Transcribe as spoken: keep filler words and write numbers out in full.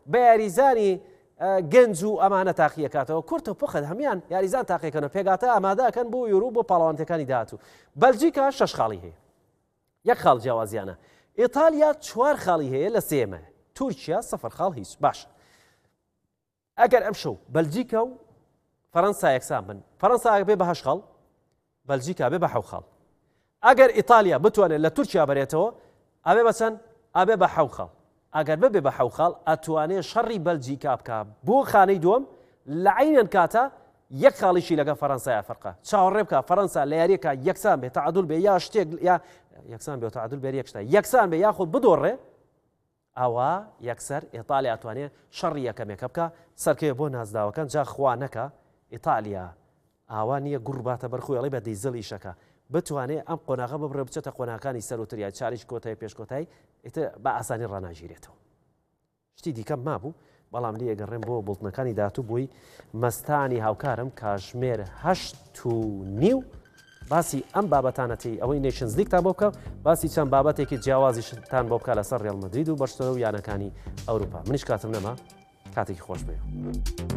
بە یاریزانی گەنج و ئەمانە تاقیەکاتەوە کورتە پخت هەمان یاریزان تاقیەکەنە پێگاتە ئامادەکەن بۆ یورو بۆ پاڵەوانتەکانی داهاتوو بەلجیکا شەش خاڵی هەیە یەک خاڵ جیاوازیانە ئیتالیا چوار خاڵی هەیە لە سێمە تورکیا سەفەر خاڵ هیچ باش ئەگەر ئەم شەو بەلجیکا و فەڕەنسا یەکسان بن فەڕەنسا بێ بە هەشت خاڵ بەلجیکا بێ بە حەوت خاڵ ئەگەر ئیتالیا بتوانێت لە تورکیا بەرێتەوە ئەبێ بە چەند ئەبێ بە حەوت خاڵ ئەگەر ببێ بە حەوت خاڵ ئەتوانێت شەڕی بەلجیکا بکە بۆ خانەی دووەم لە عینەن کاتە یەک خاڵیشی لەگە فەڕەنسا فەرقە چاوەڕێ بکە فەڕەنسا لە یاریەکە یەکسان بێت تەعادول بێ یا شتێک یا یەکسان بێت تەعادول بێت یەکشتا یەکسان بێ یاخود بدۆڕێ ئەوە یەکسەر ئیتالیا ئەتوانێت شەڕی یەکەمێکە بکە سەرکەوێ بۆ نازداوەکان جا خوا نەکە ئیتالیا ئاوا نییە گوڕباتە بەرخۆیڵی بە دەیزڵی شەکە بتوانێت ئەم قۆناغە ببڕێ بچێتە قۆناکانی سەرۆتریای چاریش کۆتای پێشکۆتایی ئیتر بە ئاسانی ڕناژیرێتەوە شتی دیکەم مابوو بەڵام لێ گەڕێم بۆ بڵتنەکانی داهاتوو بووی مەستانی هاوکارم کاژمێر هەشت و نیو باسی ئەم بابەتانەتی ئەوەی نێشنز لیگتان بۆ بکە باسی چەند بابەتێکی جیاوازیشتان بۆ بکە لەسەر ڕێڵ مەدرید و بەشتەوە و یانەکانی ئەوروپا منیش کاتم نەما کاتێکی خۆش بێ.